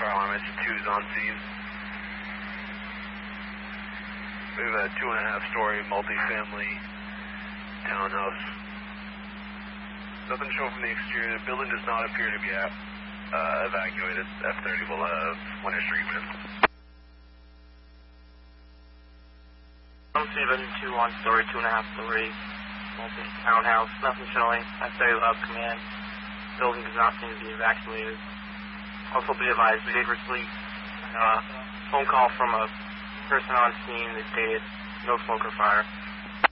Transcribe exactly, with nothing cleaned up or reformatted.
fire alarm. It's two's on scene. We have a two and a half story multi-family townhouse. Nothing shown from the exterior. The building does not appear to be uh, evacuated. F thirty will have one treatment. I'm Steven, two one story, two and a half story, multi townhouse. Nothing showing. F thirty will have command. Building does not seem to be evacuated. Also be advised, we did receive a uh, phone call from a person on scene that stated no smoke or fire.